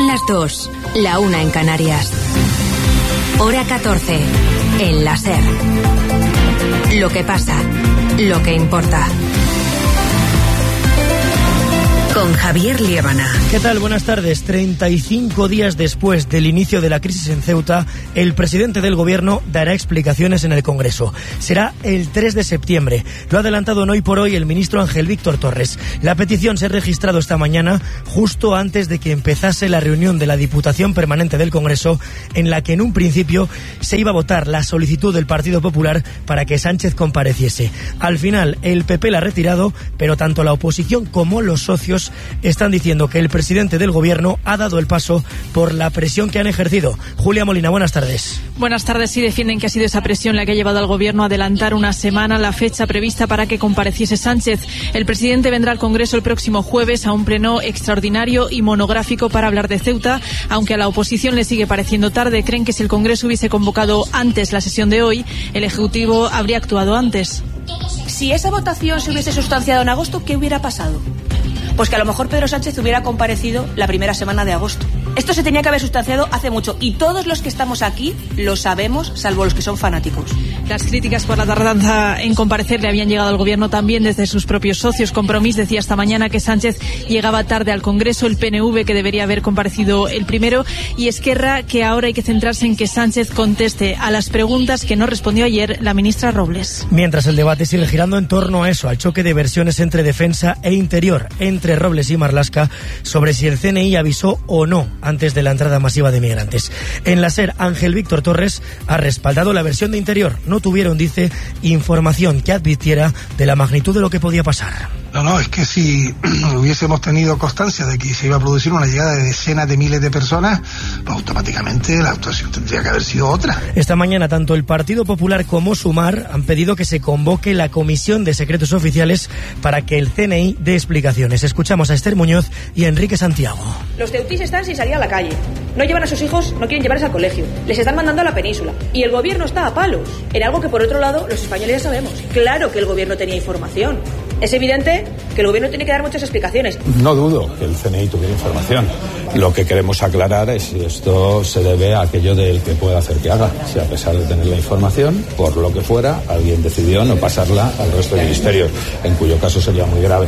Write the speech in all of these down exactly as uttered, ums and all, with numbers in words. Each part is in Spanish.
las dos, la una en Canarias. Hora catorce, en la SER. Lo que pasa, lo que importa. Con Javier Liébana. ¿Qué tal? Buenas tardes. treinta y cinco días después del inicio de la crisis en Ceuta, el presidente del gobierno dará explicaciones en el Congreso. Será el tres de septiembre. Lo ha adelantado en Hoy por Hoy el ministro Ángel Víctor Torres. La petición se ha registrado esta mañana, justo antes de que empezase la reunión de la Diputación Permanente del Congreso, en la que en un principio se iba a votar la solicitud del Partido Popular para que Sánchez compareciese. Al final, el P P la ha retirado, pero tanto la oposición como los socios están diciendo que el presidente del gobierno ha dado el paso por la presión que han ejercido. Julia Molina, buenas tardes. Buenas tardes. Sí, defienden que ha sido esa presión la que ha llevado al gobierno a adelantar una semana la fecha prevista para que compareciese Sánchez. El presidente vendrá al Congreso el próximo jueves a un pleno extraordinario y monográfico para hablar de Ceuta, aunque a la oposición le sigue pareciendo tarde. Creen que si el Congreso hubiese convocado antes la sesión de hoy, el Ejecutivo habría actuado antes. Si esa votación se hubiese sustanciado en agosto, ¿qué hubiera pasado? Pues que a lo mejor Pedro Sánchez hubiera comparecido la primera semana de agosto. Esto se tenía que haber sustanciado hace mucho y todos los que estamos aquí lo sabemos, salvo los que son fanáticos. Las críticas por la tardanza en comparecer le habían llegado al gobierno también desde sus propios socios. Compromís decía esta mañana que Sánchez llegaba tarde al Congreso, el P N V que debería haber comparecido el primero y Esquerra que ahora hay que centrarse en que Sánchez conteste a las preguntas que no respondió ayer la ministra Robles. Mientras el debate sigue girando en torno a eso, al choque de versiones entre defensa e interior, entre Robles y Marlaska, sobre si el C N I avisó o no antes de la entrada masiva de migrantes. En la SER, Ángel Víctor Torres ha respaldado la versión de interior. No tuvieron, dice, información que advirtiera de la magnitud de lo que podía pasar. No, no, es que si hubiésemos tenido constancia de que se iba a producir una llegada de decenas de miles de personas, pues automáticamente la actuación tendría que haber sido otra. Esta mañana tanto el Partido Popular como Sumar han pedido que se convoque la Comisión de Secretos Oficiales para que el C N I dé explicaciones. Escuchamos a Esther Muñoz y a Enrique Santiago. Los ceutís están sin salir a la calle. No llevan a sus hijos, no quieren llevarles al colegio. Les están mandando a la península. Y el gobierno está a palos. En algo que por otro lado los españoles ya sabemos. Claro que el gobierno tenía información. Es evidente que el gobierno tiene que dar muchas explicaciones. No dudo que el C N I tuviera información. Lo que queremos aclarar es si esto se debe a aquello del que pueda hacer que haga. Si a pesar de tener la información, por lo que fuera, alguien decidió no pasarla al resto del ministerio, en cuyo caso sería muy grave.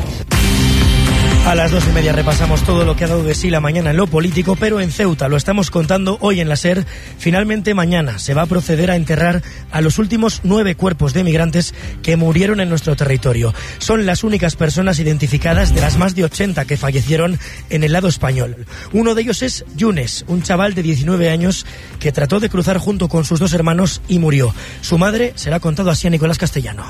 A las dos y media repasamos todo lo que ha dado de sí la mañana en lo político, pero en Ceuta, lo estamos contando hoy en la SER, finalmente mañana se va a proceder a enterrar a los últimos nueve cuerpos de migrantes que murieron en nuestro territorio. Son las únicas personas identificadas de las más de ochenta que fallecieron en el lado español. Uno de ellos es Yunes, un chaval de diecinueve años que trató de cruzar junto con sus dos hermanos y murió. Su madre se la ha contado así a Nicolás Castellano.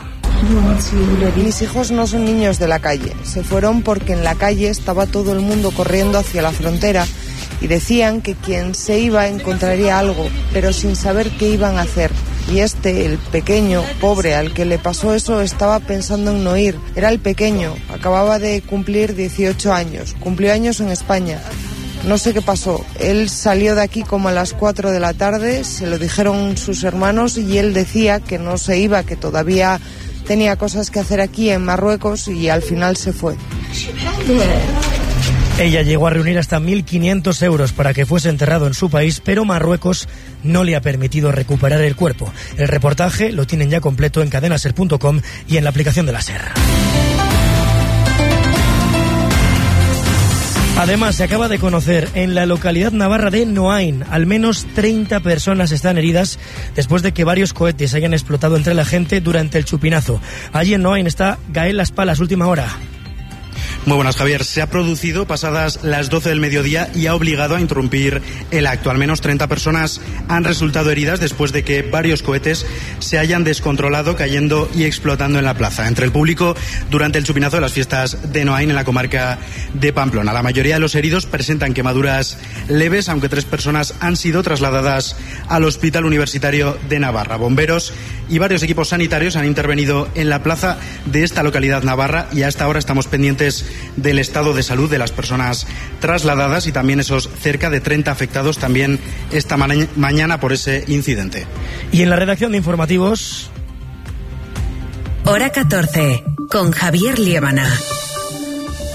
Mis hijos no son niños de la calle, se fueron porque en la calle estaba todo el mundo corriendo hacia la frontera y decían que quien se iba encontraría algo, pero sin saber qué iban a hacer. Y este, el pequeño, pobre, al que le pasó eso, estaba pensando en no ir. Era el pequeño, acababa de cumplir dieciocho años, cumplió años en España. No sé qué pasó, él salió de aquí como a las cuatro de la tarde, se lo dijeron sus hermanos y él decía que no se iba, que todavía tenía cosas que hacer aquí en Marruecos y al final se fue. Ella llegó a reunir hasta mil quinientos euros para que fuese enterrado en su país, pero Marruecos no le ha permitido recuperar el cuerpo. El reportaje lo tienen ya completo en cadenaser punto com y en la aplicación de la SER. Además, se acaba de conocer en la localidad navarra de Noain, al menos treinta personas están heridas después de que varios cohetes hayan explotado entre la gente durante el chupinazo. Allí en Noain está Gael Las Palas, última hora. Muy buenas, Javier. Se ha producido pasadas las doce del mediodía y ha obligado a interrumpir el acto. Al menos treinta personas han resultado heridas después de que varios cohetes se hayan descontrolado, cayendo y explotando en la plaza. Entre el público durante el chupinazo de las fiestas de Noain en la comarca de Pamplona. La mayoría de los heridos presentan quemaduras leves, aunque tres personas han sido trasladadas al Hospital Universitario de Navarra. Bomberos y varios equipos sanitarios han intervenido en la plaza de esta localidad navarra y hasta ahora estamos pendientes del estado de salud de las personas trasladadas y también esos cerca de treinta afectados también esta ma- mañana por ese incidente. Y en la redacción de informativos... Hora catorce, con Javier Liébana.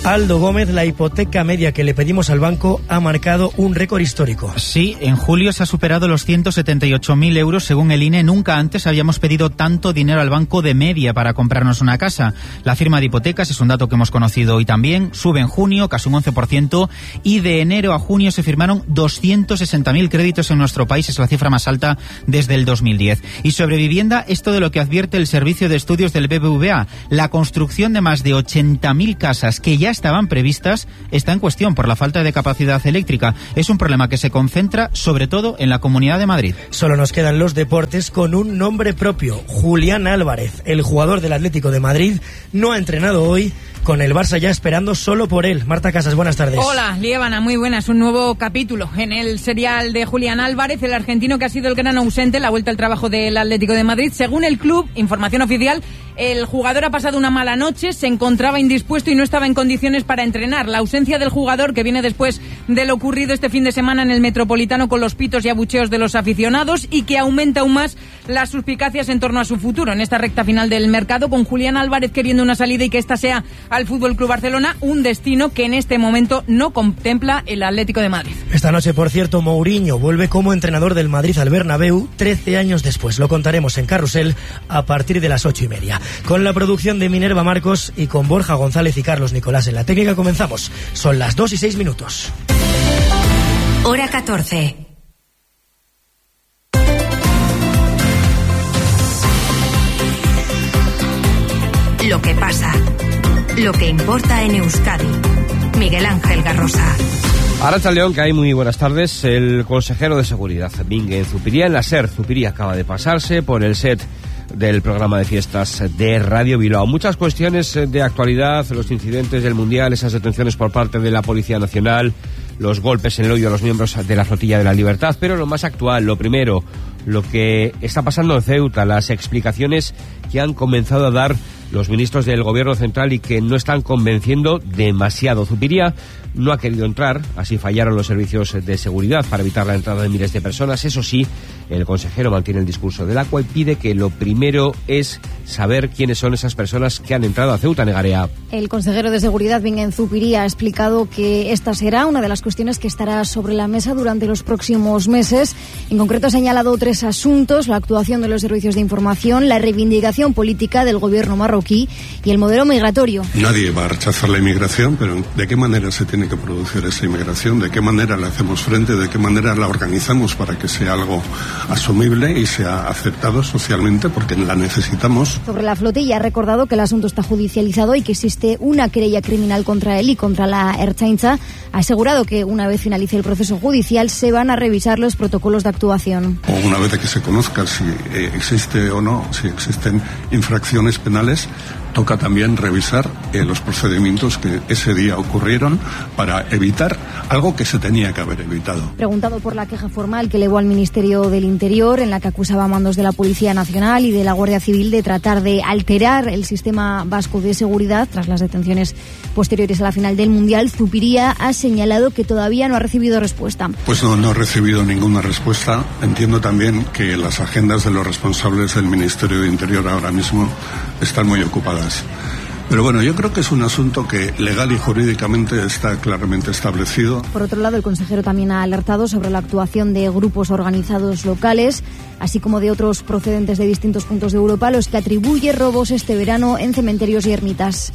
Aldo Gómez, la hipoteca media que le pedimos al banco ha marcado un récord histórico. Sí, en julio se ha superado los ciento setenta y ocho mil euros según el I N E. Nunca antes habíamos pedido tanto dinero al banco de media para comprarnos una casa. La firma de hipotecas es un dato que hemos conocido hoy también. Sube en junio, casi un once por ciento, y de enero a junio se firmaron doscientos sesenta mil créditos en nuestro país. Es la cifra más alta desde el dos mil diez. Y sobre vivienda, esto de lo que advierte el Servicio de Estudios del B B V A. La construcción de más de ochenta mil casas que ya estaban previstas está en cuestión por la falta de capacidad eléctrica. Es un problema que se concentra sobre todo en la Comunidad de Madrid. Solo nos quedan los deportes con un nombre propio. Julián Álvarez, el jugador del Atlético de Madrid, no ha entrenado hoy, con el Barça ya esperando solo por él. Marta Casas, buenas tardes. Hola, Liébana, muy buenas. Un nuevo capítulo en el serial de Julián Álvarez, el argentino que ha sido el gran ausente en la vuelta al trabajo del Atlético de Madrid. Según el club, información oficial, el jugador ha pasado una mala noche, se encontraba indispuesto y no estaba en condiciones para entrenar. La ausencia del jugador, que viene después de lo ocurrido este fin de semana en el Metropolitano con los pitos y abucheos de los aficionados, y que aumenta aún más las suspicacias en torno a su futuro en esta recta final del mercado, con Julián Álvarez queriendo una salida y que esta sea al F C Barcelona, un destino que en este momento no contempla el Atlético de Madrid. Esta noche, por cierto, Mourinho vuelve como entrenador del Madrid al Bernabéu trece años después. Lo contaremos en Carrusel a partir de las ocho y media. Con la producción de Minerva Marcos y con Borja González y Carlos Nicolás en la técnica comenzamos. Son las dos y seis minutos. Hora catorce. Lo que pasa. Lo que importa en Euskadi. Miguel Ángel Garrosa. Arratsaldeon, que hay muy buenas tardes. El consejero de Seguridad, Bingen Zupiria, en la SER. Zupiria acaba de pasarse por el set del programa de fiestas de Radio Bilbao. Muchas cuestiones de actualidad, los incidentes del Mundial, esas detenciones por parte de la Policía Nacional, los golpes en el oído a los miembros de la Flotilla de la Libertad, pero lo más actual, lo primero, lo que está pasando en Ceuta, las explicaciones que han comenzado a dar los ministros del Gobierno Central y que no están convenciendo demasiado. Zupiria no ha querido entrar, así fallaron los servicios de seguridad para evitar la entrada de miles de personas. Eso sí, el consejero mantiene el discurso del Aqua y pide que lo primero es saber quiénes son esas personas que han entrado a Ceuta, Negarea. El consejero de Seguridad, Bingen Zupiria, ha explicado que esta será una de las cuestiones que estará sobre la mesa durante los próximos meses. En concreto ha señalado tres asuntos: la actuación de los servicios de información, la reivindicación política del gobierno marroquí y el modelo migratorio. Nadie va a rechazar la inmigración, pero ¿de qué manera se tiene que producir esa inmigración? ¿De qué manera le hacemos frente? ¿De qué manera la organizamos para que sea algo asumible y sea aceptado socialmente? Porque la necesitamos. Sobre la flotilla ha recordado que el asunto está judicializado y que existe una querella criminal contra él y contra la Ertzaintza. Ha asegurado que una vez finalice el proceso judicial se van a revisar los protocolos de actuación. O una vez de que se conozca si eh, existe o no, si existen infracciones penales, toca también revisar eh, los procedimientos que ese día ocurrieron para evitar algo que se tenía que haber evitado. Preguntado por la queja formal que elevó al Ministerio del Interior, en la que acusaba a mandos de la Policía Nacional y de la Guardia Civil de tratar de alterar el sistema vasco de seguridad tras las detenciones posteriores a la final del Mundial, Zupiria ha señalado que todavía no ha recibido respuesta. Pues no, no he recibido ninguna respuesta. Entiendo también que las agendas de los responsables del Ministerio de Interior ahora mismo están muy ocupadas. Pero bueno, yo creo que es un asunto que legal y jurídicamente está claramente establecido. Por otro lado, el consejero también ha alertado sobre la actuación de grupos organizados locales, así como de otros procedentes de distintos puntos de Europa, a los que atribuye robos este verano en cementerios y ermitas.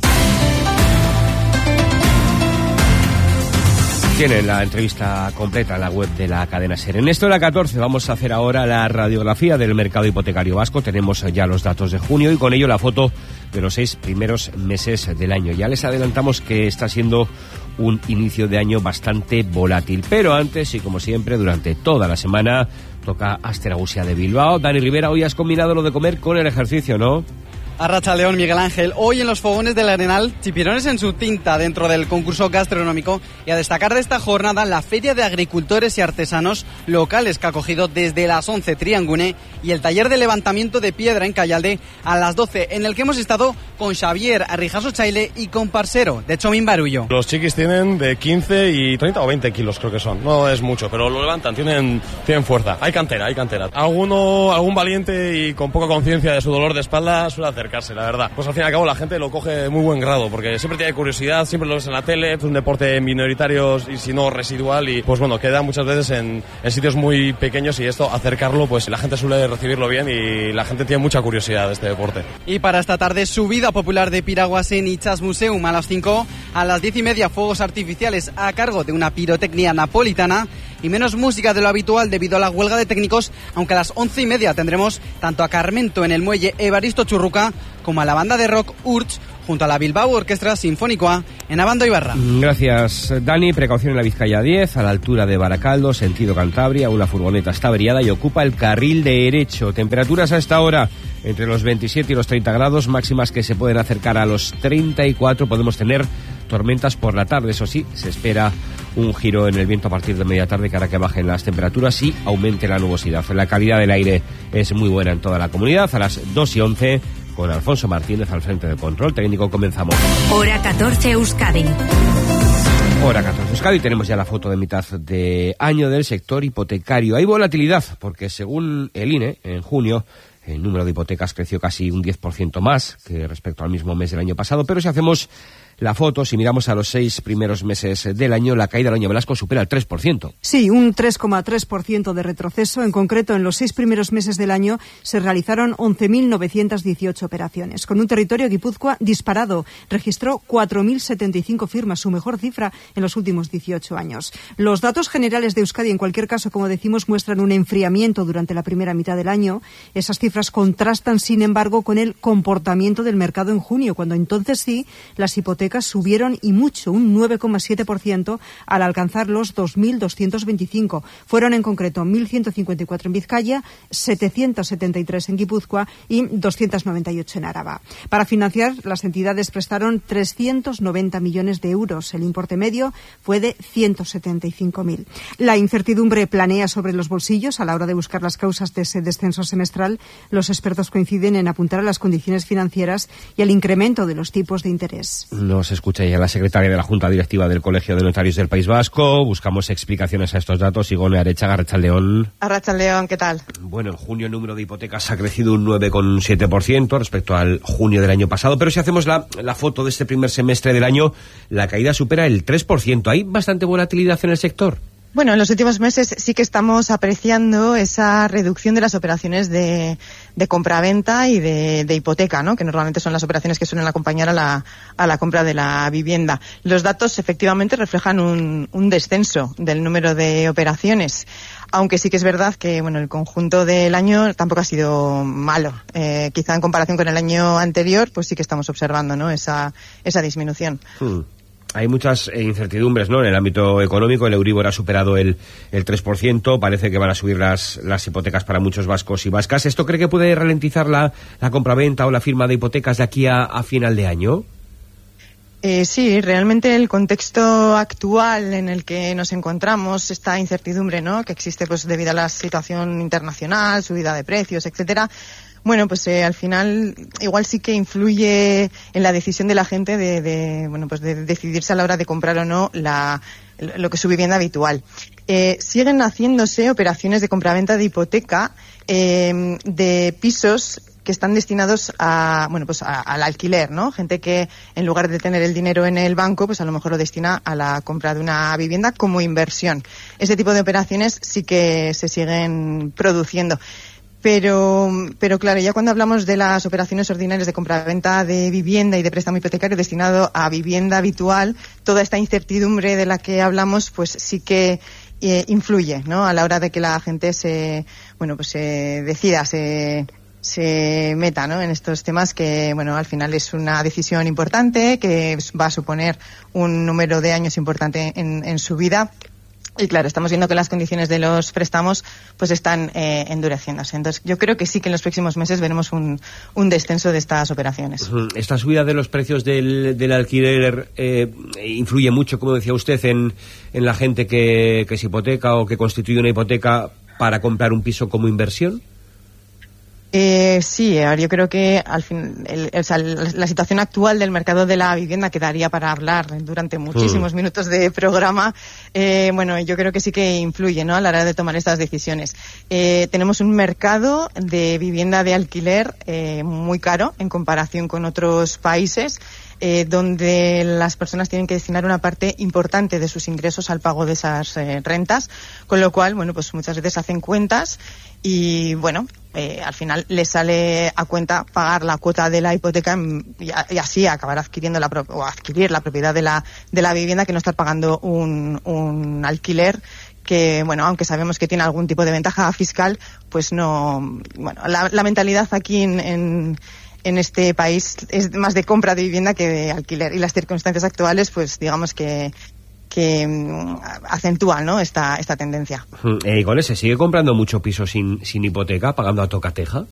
Tienen la entrevista completa en la web de la cadena SER. En esto de la catorce vamos a hacer ahora la radiografía del mercado hipotecario vasco. Tenemos ya los datos de junio y con ello la foto de los seis primeros meses del año. Ya les adelantamos que está siendo un inicio de año bastante volátil. Pero antes, y como siempre, durante toda la semana, toca Asteragussia de Bilbao. Dani Rivera, hoy has combinado lo de comer con el ejercicio, ¿no? Arratsaldeon, Miguel Ángel. Hoy en los fogones del Arenal, chipirones en su tinta dentro del concurso gastronómico, y a destacar de esta jornada la Feria de Agricultores y Artesanos Locales que ha acogido desde las once Triangune y el taller de levantamiento de piedra en Callalde a las doce, en el que hemos estado con Xavier Arrijaso Chaile y con Parcero de Chomín Barullo. Los chiquis tienen de quince y treinta o veinte kilos, creo que son. No es mucho, pero lo levantan, tienen, tienen fuerza. Hay cantera, hay cantera. Alguno, algún valiente y con poca conciencia de su dolor de espalda suele hacer acercarse, la verdad. Pues al fin y al cabo la gente lo coge de muy buen grado, porque siempre tiene curiosidad, siempre lo ves en la tele, es un deporte minoritario y si no residual, y pues bueno, queda muchas veces en, en sitios muy pequeños, y esto, acercarlo, pues la gente suele recibirlo bien y la gente tiene mucha curiosidad de este deporte. Y para esta tarde, subida popular de piraguas en Itxas Museum a las cinco, a las diez y media fuegos artificiales a cargo de una pirotecnia napolitana y menos música de lo habitual debido a la huelga de técnicos, aunque a las once y media tendremos tanto a Carmento en el muelle Evaristo Churruca como a la banda de rock Urch junto a la Bilbao Orquestra Sinfónicoa en Abando Ibarra. Gracias, Dani. Precaución en la Vizcaya diez, a la altura de Baracaldo, sentido Cantabria. Una furgoneta está averiada y ocupa el carril derecho. Temperaturas a esta hora entre los veintisiete y los treinta grados, máximas que se pueden acercar a los treinta y cuatro. Podemos tener tormentas por la tarde, eso sí, se espera un giro en el viento a partir de media tarde que hará que bajen las temperaturas y aumente la nubosidad. La calidad del aire es muy buena en toda la comunidad. A las dos y once, con Alfonso Martínez al frente del control técnico, comenzamos. Hora catorce Euskadi. Hora catorce Euskadi, tenemos ya la foto de mitad de año del sector hipotecario. Hay volatilidad porque según el I N E, en junio, el número de hipotecas creció casi un diez por ciento más que respecto al mismo mes del año pasado, pero si hacemos la foto, si miramos a los seis primeros meses del año, la caída del año Velasco supera el tres por ciento. Sí, un tres coma tres por ciento de retroceso. En concreto, en los seis primeros meses del año se realizaron once mil novecientas dieciocho operaciones. Con un territorio, Guipúzcoa disparado. Registró cuatro mil setenta y cinco firmas, su mejor cifra en los últimos dieciocho años. Los datos generales de Euskadi, en cualquier caso, como decimos, muestran un enfriamiento durante la primera mitad del año. Esas cifras contrastan, sin embargo, con el comportamiento del mercado en junio, cuando entonces sí las hipotecas subieron y mucho, un nueve coma siete por ciento al alcanzar los dos mil doscientos veinticinco. Fueron en concreto mil ciento cincuenta y cuatro en Vizcaya, setecientos setenta y tres en Guipúzcoa y doscientos noventa y ocho en Álava. Para financiar, las entidades prestaron trescientos noventa millones de euros. El importe medio fue de ciento setenta y cinco mil. La incertidumbre planea sobre los bolsillos a la hora de buscar las causas de ese descenso semestral. Los expertos coinciden en apuntar a las condiciones financieras y al incremento de los tipos de interés. Nos escucha ya la secretaria de la Junta Directiva del Colegio de Notarios del País Vasco. Buscamos explicaciones a estos datos. Igone Arechaga, Arratsaldeon. Arratsaldeon, ¿qué tal? Bueno, en junio el número de hipotecas ha crecido un nueve coma siete por ciento respecto al junio del año pasado, pero si hacemos la, la foto de este primer semestre del año, la caída supera el tres por ciento. ¿Hay bastante volatilidad en el sector? Bueno, en los últimos meses sí que estamos apreciando esa reducción de las operaciones de, de compraventa y de, de hipoteca, ¿no? Que normalmente son las operaciones que suelen acompañar a la, a la compra de la vivienda. Los datos efectivamente reflejan un, un descenso del número de operaciones, aunque sí que es verdad que, bueno, el conjunto del año tampoco ha sido malo. Eh, quizá en comparación con el año anterior, pues sí que estamos observando, ¿no? Esa, esa disminución. Hmm. Hay muchas incertidumbres, ¿no? En el ámbito económico, el Euribor ha superado el, el tres por ciento, parece que van a subir las, las hipotecas para muchos vascos y vascas. ¿Esto cree que puede ralentizar la, la compraventa o la firma de hipotecas de aquí a, a final de año? Eh, sí, realmente el contexto actual en el que nos encontramos, esta incertidumbre, ¿no? Que existe pues debido a la situación internacional, subida de precios, etcétera. Bueno, pues eh, al final igual sí que influye en la decisión de la gente de, de bueno, pues de decidirse a la hora de comprar o no la, lo que es su vivienda habitual. Eh, siguen haciéndose operaciones de compraventa de hipoteca eh, de pisos que están destinados a, bueno, pues a, al alquiler, ¿no? Gente que en lugar de tener el dinero en el banco, pues a lo mejor lo destina a la compra de una vivienda como inversión. Ese tipo de operaciones sí que se siguen produciendo. Pero, pero claro, ya cuando hablamos de las operaciones ordinarias de compraventa de vivienda y de préstamo hipotecario destinado a vivienda habitual, toda esta incertidumbre de la que hablamos, pues sí que eh, influye, ¿no? A la hora de que la gente se, bueno, pues se decida, se, se meta, ¿no? En estos temas que, bueno, al final es una decisión importante que va a suponer un número de años importante en, en su vida. Y claro, estamos viendo que las condiciones de los préstamos pues están eh, endureciéndose. Entonces, yo creo que sí que en los próximos meses veremos un, un descenso de estas operaciones. Esta subida de los precios del, del alquiler eh, influye mucho, como decía usted, en, en la gente que, que se hipoteca o que constituye una hipoteca para comprar un piso como inversión. Eh, sí, yo creo que al fin, el, el, o sea, la situación actual del mercado de la vivienda quedaría para hablar durante muchísimos mm. minutos de programa. Eh, bueno, yo creo que sí que influye, ¿no?, a la hora de tomar estas decisiones. Eh, tenemos un mercado de vivienda de alquiler eh, muy caro en comparación con otros países. Eh, donde las personas tienen que destinar una parte importante de sus ingresos al pago de esas eh, rentas, con lo cual, bueno, pues muchas veces hacen cuentas y, bueno, eh, al final les sale a cuenta pagar la cuota de la hipoteca y, y así acabar adquiriendo la pro- o adquirir la propiedad de la de la vivienda, que no estar pagando un, un alquiler que, bueno, aunque sabemos que tiene algún tipo de ventaja fiscal, pues no, bueno, la, la mentalidad aquí en, en en este país es más de compra de vivienda que de alquiler, y las circunstancias actuales, pues digamos que que um, acentúan, ¿no?, esta esta tendencia. Eh, ¿Con ese sigue comprando mucho piso sin sin hipoteca, pagando a tocateja?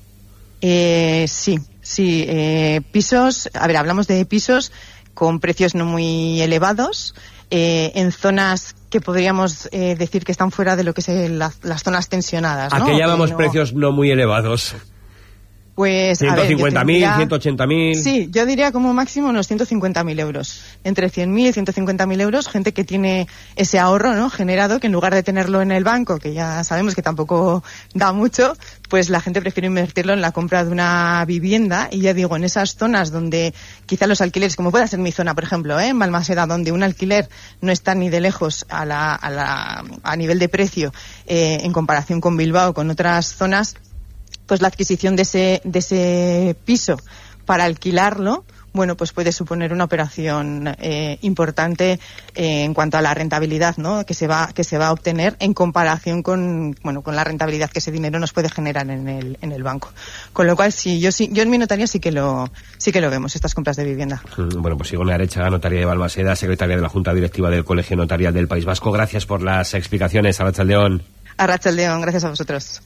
Eh, sí, sí, eh, pisos, a ver, hablamos de pisos con precios no muy elevados, eh, en zonas que podríamos eh, decir que están fuera de lo que es el, la, las zonas tensionadas, ¿no? ¿A qué llamamos no... precios no muy elevados? Pues, ciento cincuenta mil, ciento ochenta mil. Sí, yo diría como máximo unos ciento cincuenta mil euros. Entre cien mil y ciento cincuenta mil euros, gente que tiene ese ahorro, ¿no?, generado, que en lugar de tenerlo en el banco, que ya sabemos que tampoco da mucho, pues la gente prefiere invertirlo en la compra de una vivienda. Y ya digo, en esas zonas donde quizá los alquileres, como pueda ser mi zona, por ejemplo, ¿eh?, en Balmaseda, donde un alquiler no está ni de lejos a, la, a, la, a nivel de precio eh, en comparación con Bilbao, con otras zonas, pues la adquisición de ese de ese piso para alquilarlo, bueno, pues puede suponer una operación eh, importante eh, en cuanto a la rentabilidad, ¿no?, que se va que se va a obtener en comparación con, bueno, con la rentabilidad que ese dinero nos puede generar en el en el banco. Con lo cual, sí, yo sí yo en mi notaría sí que lo sí que lo vemos, estas compras de vivienda. Bueno, pues Igone Arechaga, notaria de Balmaseda, secretaria de la Junta Directiva del Colegio Notarial del País Vasco. Gracias por las explicaciones. Arratsaldeon. Arratsaldeon, gracias a vosotros.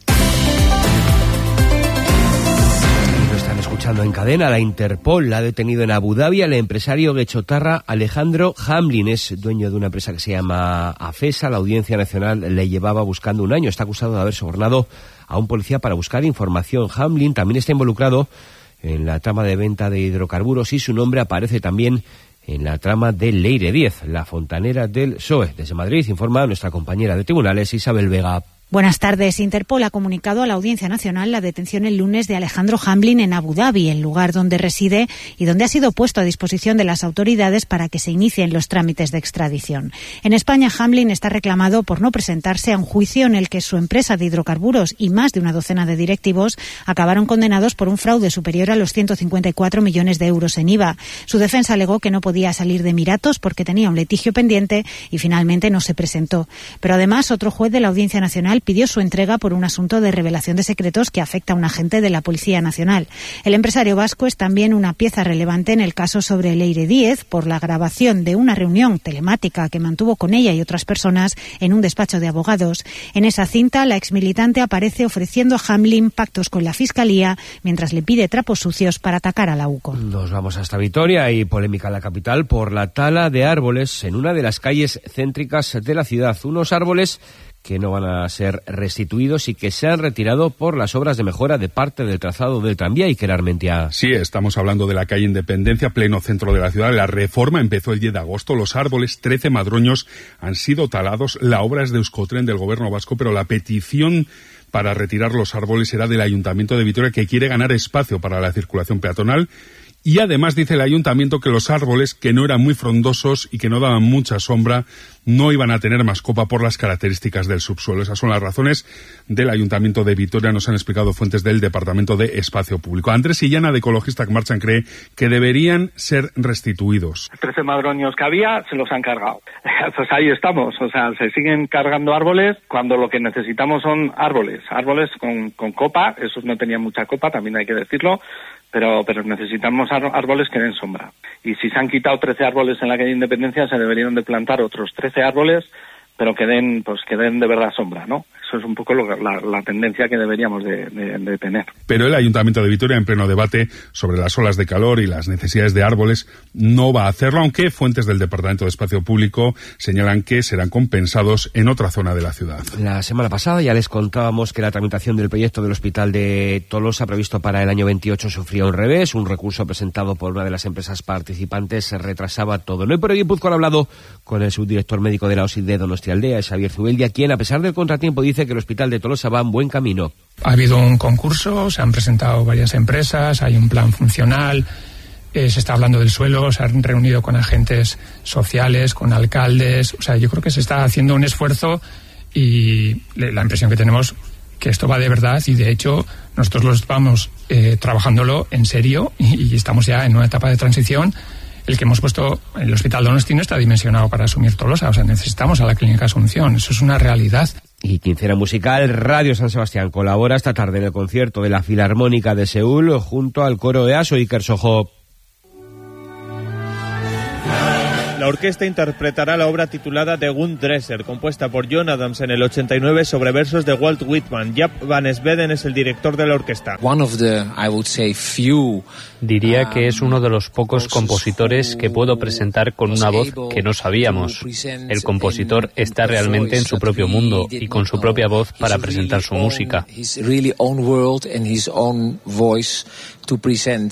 Escuchando en cadena, la Interpol ha detenido en Abu Dhabi al empresario guechotarra Alejandro Hamlin. Es dueño de una empresa que se llama AFESA. La Audiencia Nacional le llevaba buscando un año. Está acusado de haber sobornado a un policía para buscar información. Hamlin también está involucrado en la trama de venta de hidrocarburos y su nombre aparece también en la trama de Leire diez, la fontanera del P S O E. Desde Madrid informa nuestra compañera de tribunales, Isabel Vega. Buenas tardes. Interpol ha comunicado a la Audiencia Nacional la detención el lunes de Alejandro Hamlin en Abu Dhabi, el lugar donde reside y donde ha sido puesto a disposición de las autoridades para que se inicien los trámites de extradición. En España, Hamlin está reclamado por no presentarse a un juicio en el que su empresa de hidrocarburos y más de una docena de directivos acabaron condenados por un fraude superior a los ciento cincuenta y cuatro millones de euros en I V A. Su defensa alegó que no podía salir de Emiratos porque tenía un litigio pendiente y finalmente no se presentó. Pero además, otro juez de la Audiencia Nacional pidió su entrega por un asunto de revelación de secretos que afecta a un agente de la Policía Nacional. El empresario vasco es también una pieza relevante en el caso sobre Leire diez por la grabación de una reunión telemática que mantuvo con ella y otras personas en un despacho de abogados. En esa cinta, la exmilitante aparece ofreciendo a Hamlin pactos con la Fiscalía mientras le pide trapos sucios para atacar a la U C O. Nos vamos hasta Vitoria. y polémica en la capital por la tala de árboles en una de las calles céntricas de la ciudad. Unos árboles que no van a ser restituidos y que se han retirado por las obras de mejora de parte del trazado del tranvía. Iker Armentia. Sí, estamos hablando de la calle Independencia, pleno centro de la ciudad. La reforma empezó el diez de agosto. Los árboles, trece madroños, han sido talados. La obra es de Euskotren, del gobierno vasco, pero la petición para retirar los árboles era del Ayuntamiento de Vitoria, que quiere ganar espacio para la circulación peatonal. Y además dice el ayuntamiento que los árboles, que no eran muy frondosos y que no daban mucha sombra, no iban a tener más copa por las características del subsuelo. Esas son las razones del ayuntamiento de Vitoria, nos han explicado fuentes del Departamento de Espacio Público. Andrés Illana, de Ecologista que Marchan, cree que deberían ser restituidos. trece madroños que había se los han cargado. Pues ahí estamos, o sea, se siguen cargando árboles cuando lo que necesitamos son árboles, árboles con, con copa. Esos no tenían mucha copa, también hay que decirlo. Pero, pero necesitamos árboles que den sombra. Y si se han quitado trece árboles en la calle Independencia, se deberían de plantar otros trece árboles, pero que den, pues que den de verdad sombra, ¿no? Eso es un poco lo, la, la tendencia que deberíamos de, de, de tener. Pero el Ayuntamiento de Vitoria, en pleno debate sobre las olas de calor y las necesidades de árboles, no va a hacerlo, aunque fuentes del Departamento de Espacio Público señalan que serán compensados en otra zona de la ciudad. La semana pasada ya les contábamos que la tramitación del proyecto del Hospital de Tolosa previsto para el año veintiocho sufría un revés. Un recurso presentado por una de las empresas participantes se retrasaba todo. No, pero Guipúzcoa ha hablado con el subdirector médico de la O S I de Donostialdea, Xavier Zubeldia, quien, a pesar del contratiempo, dice que el Hospital de Tolosa va en buen camino. Ha habido un concurso, se han presentado varias empresas, hay un plan funcional, eh, se está hablando del suelo, se han reunido con agentes sociales, con alcaldes. O sea, yo creo que se está haciendo un esfuerzo y la impresión que tenemos que esto va de verdad y, de hecho, nosotros lo estamos eh, trabajándolo en serio y, y estamos ya en una etapa de transición. El que hemos puesto, el Hospital Donosti está dimensionado para asumir Tolosa, o sea, necesitamos a la Clínica Asunción, eso es una realidad. Y quincena musical, Radio San Sebastián colabora esta tarde en el concierto de la Filarmónica de Seúl junto al coro EASO Iker Sojo. La orquesta interpretará la obra titulada The Gundresser, compuesta por John Adams en el ochenta y nueve sobre versos de Walt Whitman. Jaap van Sveden es el director de la orquesta. One of the, I would say, few, Diría que es uno de los pocos compositores que puedo presentar con una voz que no sabíamos. El compositor está realmente en su propio mundo y con su propia voz para presentar su música.